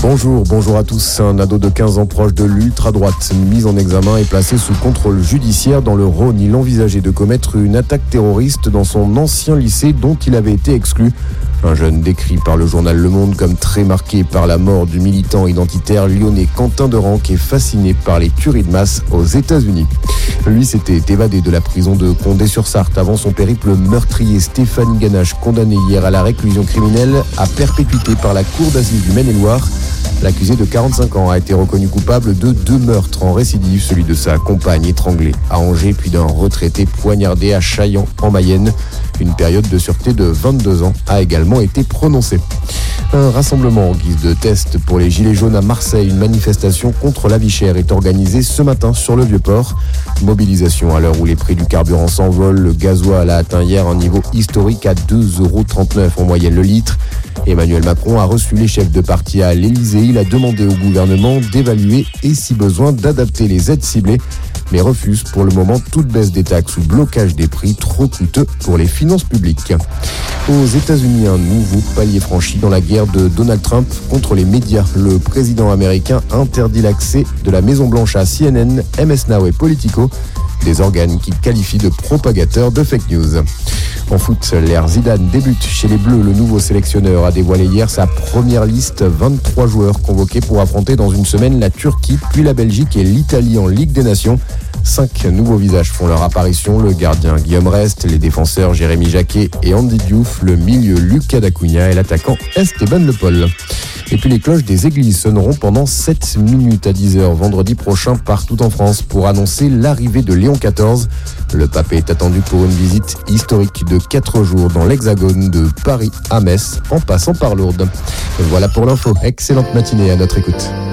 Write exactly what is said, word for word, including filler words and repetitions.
Bonjour, bonjour à tous. Un ado de quinze ans proche de l'ultra-droite, mis en examen et placé sous contrôle judiciaire dans le Rhône. Il envisageait de commettre une attaque terroriste dans son ancien lycée dont il avait été exclu. Un jeune décrit par le journal Le Monde comme très marqué par la mort du militant identitaire lyonnais Quentin de Ranc et fasciné par les tueries de masse aux États-Unis. Lui s'était évadé de la prison de Condé-sur-Sarthe avant son périple meurtrier. Stéphanie Ganache, condamné hier à la réclusion criminelle à perpétuité par la cour d'assises du Maine-et-Loire. L'accusé de quarante-cinq ans a été reconnu coupable de deux meurtres en récidive, celui de sa compagne étranglée à Angers, puis d'un retraité poignardé à Chaillan en Mayenne. Une période de sûreté de vingt-deux ans a également été prononcée. Un rassemblement en guise de test pour les Gilets jaunes à Marseille. Une manifestation contre la vie chère est organisée ce matin sur le Vieux-Port. Mobilisation à l'heure où les prix du carburant s'envolent. Le gasoil a atteint hier un niveau historique à deux euros trente-neuf en moyenne le litre. Emmanuel Macron a reçu les chefs de parti à l'Élysée. Il a demandé au gouvernement d'évaluer et, si besoin, d'adapter les aides ciblées, mais refuse pour le moment toute baisse des taxes ou blocage des prix trop coûteux pour les finances publiques. Aux États-Unis, un nouveau palier franchi dans la guerre de Donald Trump contre les médias. Le président américain interdit l'accès de la Maison-Blanche à C N N, M S Now et Politico, des organes qu'il qualifie de propagateurs de fake news. En foot, l'ère Zidane débute chez les Bleus. Le nouveau sélectionneur a dévoilé hier sa première liste, vingt-trois joueurs convoqués pour affronter dans une semaine la Turquie, puis la Belgique et l'Italie en Ligue des Nations. Cinq nouveaux visages font leur apparition, le gardien Guillaume Rest, les défenseurs Jérémy Jacquet et Andy Diouf, le milieu Lucas Dacunia et l'attaquant Esteban Le Pol. Et puis les cloches des églises sonneront pendant sept minutes à dix heures vendredi prochain partout en France pour annoncer l'arrivée de Léon quatorze. Le pape est attendu pour une visite historique de quatre jours dans l'Hexagone, de Paris à Metz en passant par Lourdes. Voilà pour l'info. Excellente matinée à notre écoute.